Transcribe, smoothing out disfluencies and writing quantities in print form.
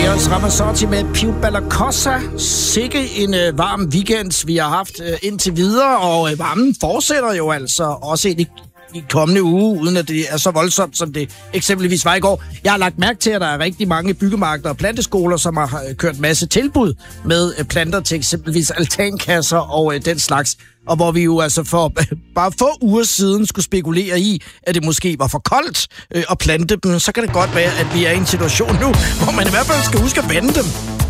Eros Ramazzotti med Più Bella Cosa. Sikke en varm weekend, vi har haft indtil videre, og varmen fortsætter jo altså også ind i kommende uge, uden at det er så voldsomt, som det eksempelvis var i går. Jeg har lagt mærke til, at der er rigtig mange byggemarkeder og planteskoler, som har kørt masse tilbud med planter til eksempelvis altankasser og den slags. Og hvor vi jo altså for bare få uger siden skulle spekulere i, at det måske var for koldt at plante dem, så kan det godt være, at vi er i en situation nu, hvor man i hvert fald skal huske at vande dem.